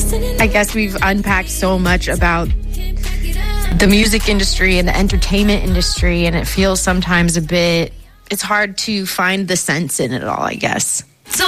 I guess we've unpacked so much about the music industry and the entertainment industry, and it feels sometimes it's hard to find the sense in it all, I guess.